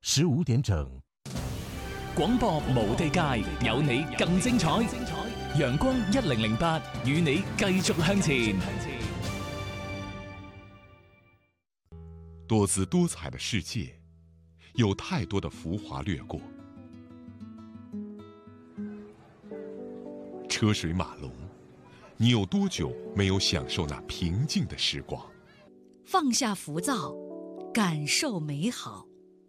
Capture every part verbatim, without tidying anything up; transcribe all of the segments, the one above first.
十五點整。 廣播無地界，有你更精彩。陽光一零零八，與你繼續向前。 多姿多彩的世界，有太多的浮华掠过。车水马龙，你有多久没有享受那平静的时光？ 放下浮躁，感受美好。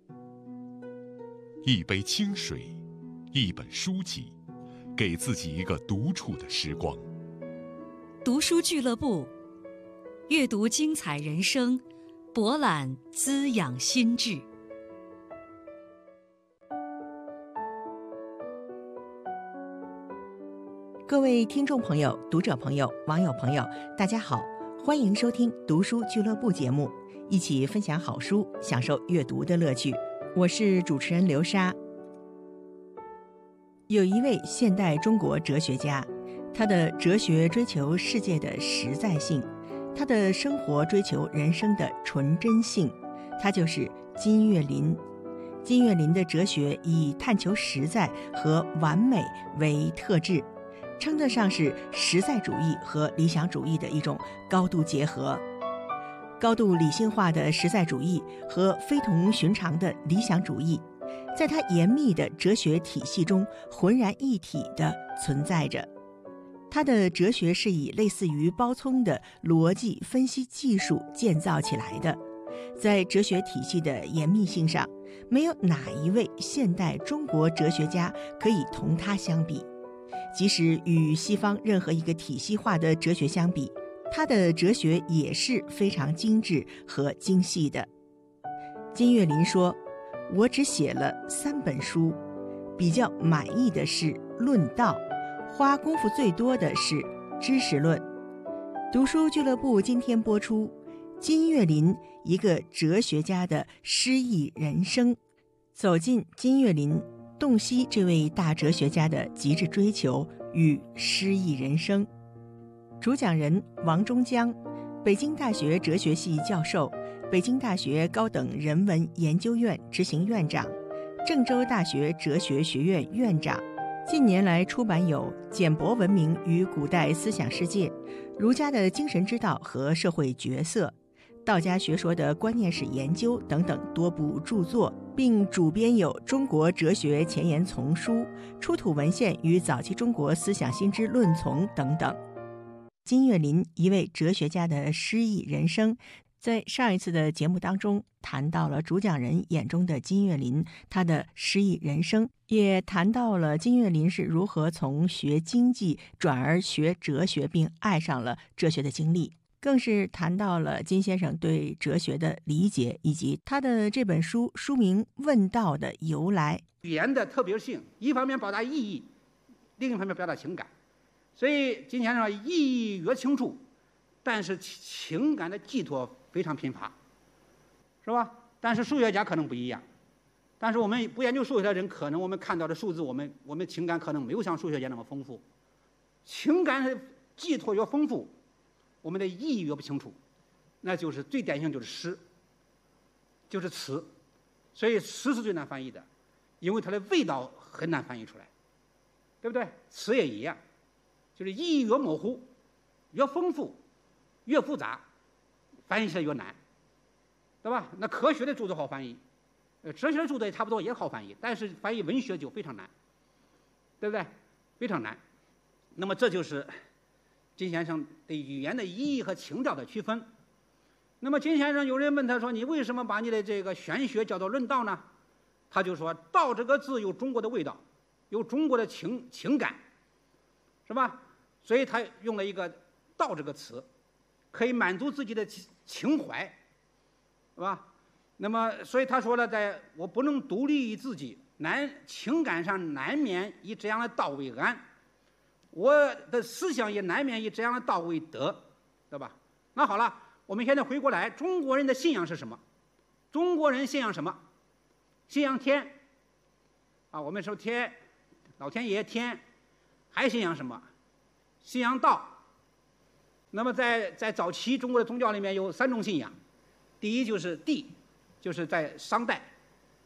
一杯清水，一本书籍，给自己一个独处的时光。 读书俱乐部，阅读精彩人生，博览滋养心智。 各位听众朋友、读者朋友、网友朋友，大家好，欢迎收听读书俱乐部节目，一起分享好书，享受阅读的乐趣。我是主持人刘莎。有一位现代中国哲学家，他的哲学追求世界的实在性，他的生活追求人生的纯真性，他就是金岳霖。金岳霖的哲学以探求实在和完美为特质，称得上是实在主义和理想主义的一种高度结合。高度理性化的实在主义和非同寻常的理想主义，在他严密的哲学体系中浑然一体地存在着。他的哲学是以类似于包聪的逻辑分析技术建造起来的，在哲学体系的严密性上，没有哪一位现代中国哲学家可以同他相比。即使与西方任何一个体系化的哲学相比，他的哲学也是非常精致和精细的。金岳霖说，我只写了三本书，比较满意的是《论道》，花功夫最多的是《知识论》。读书俱乐部今天播出金岳霖一个哲学家的诗意人生，走进金岳霖，洞悉这位大哲学家的极致追求与诗意人生。主讲人王中江，北京大学哲学系教授，北京大学高等人文研究院执行院长，郑州大学哲学学院院长。近年来出版有《简帛文明与古代思想世界》、儒家的精神之道和社会角色、道家学说的观念史研究等等多部著作，并主编有《中国哲学前沿丛书》、《出土文献与早期中国思想新知论丛》等等。金岳霖一位哲学家的诗意人生，在上一次的节目当中谈到了主讲人眼中的金岳霖，他的诗意人生，也谈到了金岳霖是如何从学经济转而学哲学并爱上了哲学的经历，更是谈到了金先生对哲学的理解，以及他的这本书书名《问道》的由来。 语言的特别性，一方面表达意义，另一方面表达情感。所以金先生意义越清楚，但是情感的寄托非常贫乏，是吧？但是数学家可能不一样，但是我们不研究数学的人，可能我们看到的数字，我们我们情感可能没有像数学家那么丰富。情感寄托越丰富，我们的意义越不清楚，那就是最典型就是诗，就是词。所以诗是最难翻译的，因为它的味道很难翻译出来，对不对？词也一样。就是意义越模糊，越丰富，越复杂，翻译起来越难，对吧？那科学的著作好翻译，呃，哲学的著作也差不多也好翻译，但是翻译文学就非常难，对不对？非常难。那么这就是金先生对语言的意义和情调的区分。那么金先生有人问他说：“你为什么把你的这个玄学叫做论道呢？”他就说：“道这个字有中国的味道，有中国的情情感，是吧？”所以他用了一个“道”这个词，可以满足自己的情怀，是吧？那么，所以他说了，在我不能独立于自己，难情感上难免以这样的道为安，我的思想也难免以这样的道为德，对吧？那好了，我们现在回过来，中国人的信仰是什么？中国人信仰什么？信仰天，啊，我们说天，老天爷天，还信仰什么？信仰道。那么在在早期中国的宗教里面有三种信仰，第一就是地，就是在商代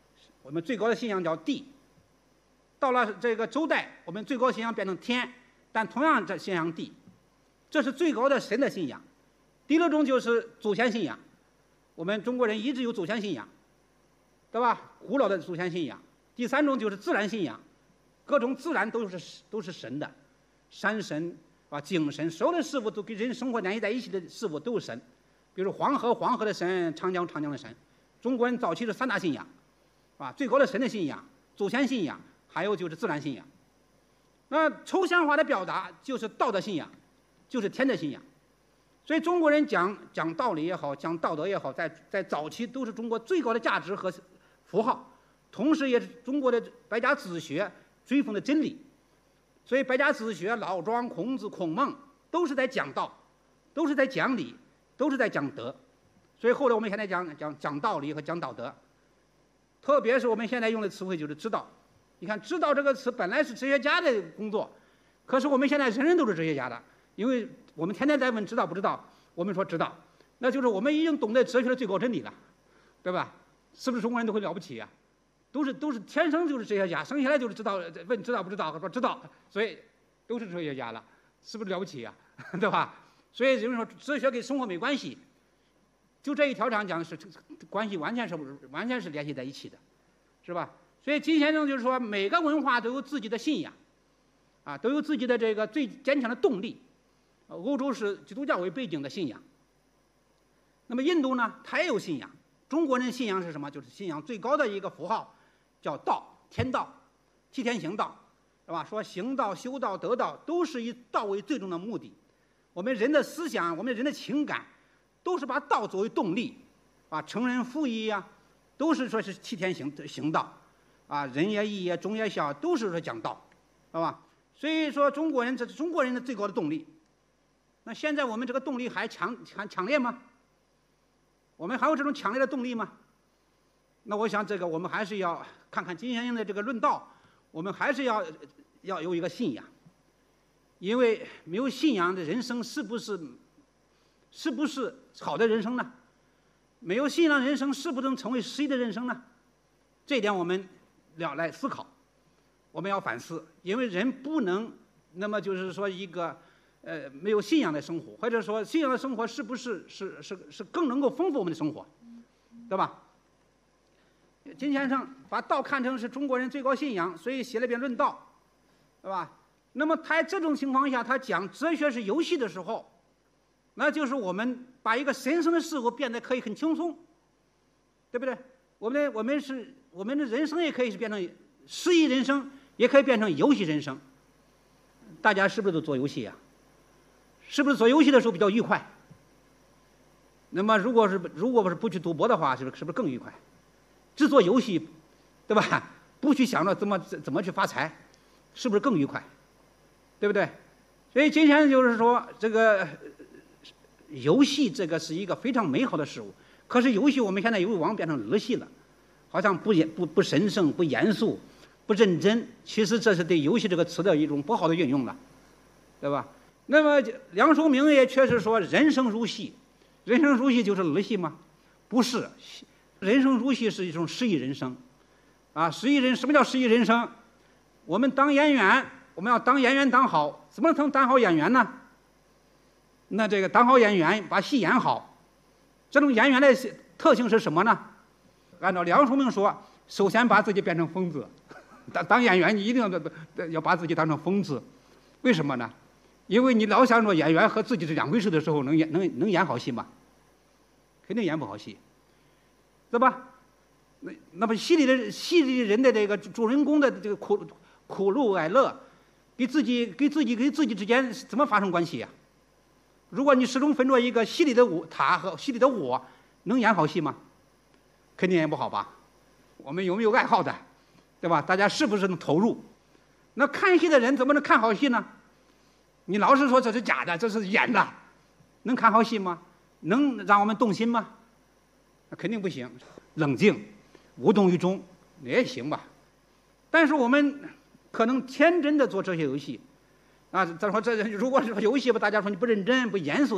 我们最高的信仰叫地。到了这个周代，我们最高信仰变成天，但同样这信仰地，这是最高的神的信仰。第六种就是祖先信仰，我们中国人一直有祖先信仰，对吧？古老的祖先信仰。第三种就是自然信仰，各种自然都是都是神的，山神啊、景神，所有的事物都跟人生活联系在一起的事物都是神。比如黄河，黄河的神；长江，长江的神。中国人早期是三大信仰，啊，最高的神的信仰、祖先信仰，还有就是自然信仰。那抽象化的表达就是道德信仰，就是天的信仰。所以中国人讲讲道理也好，讲道德也好，在在早期都是中国最高的价值和符号，同时也是中国的百家子学追奉的真理。所以百家子学，老庄、孔子、孔孟都是在讲道，都是在讲理，都是在讲德。所以后来我们现在讲讲讲道理和讲道德，特别是我们现在用的词汇就是知道。你看，知道这个词本来是哲学家的工作，可是我们现在人人都是哲学家的，因为我们天天在问知道不知道，我们说知道，那就是我们已经懂得哲学的最高真理了，对吧？是不是中国人都会了不起啊？都是都是天生就是哲学家，生下来就是知道，问知道不知道，说知道，所以都是哲学家了，是不是了不起啊？对吧？所以人们说哲学跟生活没关系，就这一条上讲是关系完全是完全是联系在一起的，是吧？所以金先生就是说，每个文化都有自己的信仰，啊，都有自己的这个最坚强的动力。欧洲是基督教为背景的信仰，那么印度呢，它也有信仰。中国人信仰是什么？就是信仰最高的一个符号，叫道，天道，替天行道，是吧？说行道、修道、得道，都是以道为最终的目的。我们人的思想，我们人的情感，都是把道作为动力，啊，成人复义呀，都是说是替天行行道。啊，仁也义也忠也孝，都是说讲道，是吧？所以说中国人，这是中国人的最高的动力。那现在我们这个动力还强还强烈吗？我们还有这种强烈的动力吗？那我想这个我们还是要看看金先生的这个论道，我们还是要要有一个信仰，因为没有信仰的人生是不是是不是好的人生呢？没有信仰的人生是不是能成为失意的人生呢？这一点我们要来思考，我们要反思，因为人不能那么就是说一个呃没有信仰的生活，或者说信仰的生活是不是是是是更能够丰富我们的生活，对吧？金先生把道看成是中国人最高信仰，所以写了一篇论道，对吧？那么他这种情况下，他讲哲学是游戏的时候，那就是我们把一个神圣的事物变得可以很轻松，对不对？我们我们是我们的人生也可以是变成诗意人生，也可以变成游戏人生。大家是不是都做游戏呀、啊？是不是做游戏的时候比较愉快？那么如果是如果是不去赌博的话，是不是是不是更愉快？只做游戏，对吧？不去想着怎么怎么去发财，是不是更愉快？对不对？所以今天就是说，这个游戏这个是一个非常美好的事物。可是游戏我们现在又往变成儿戏了，好像不严不不神圣、不严肃、不认真。其实这是对游戏这个词的一种不好的运用了，对吧？那么梁漱溟也确实说人生如戏，人生如戏就是儿戏吗？不是，人生如戏是一种诗意人生，啊，诗意人什么叫诗意人生？我们当演员，我们要当演员当好，怎么能当好演员呢？那这个当好演员，把戏演好。这种演员的特性是什么呢？按照梁漱溟说，首先把自己变成疯子。当当演员，你一定要要把自己当成疯子。为什么呢？因为你老想着演员和自己是两回事的时候，能演能能演好戏吗？肯定演不好戏，对吧？那那么戏里的戏里人的这个主人公的这个苦苦乐哀乐，给自己给自己给自己之间怎么发生关系呀、啊？如果你始终分着一个戏里的我他和戏里的我，能演好戏吗？肯定演不好吧。我们有没有爱好的，对吧？大家是不是能投入？那看戏的人怎么能看好戏呢？你老是说这是假的，这是演的，能看好戏吗？能让我们动心吗？那肯定不行。冷静，无动于衷也行吧。但是我们可能天真的做这些游戏。啊，咱说这如果是游戏吧，大家说你不认真不严肃。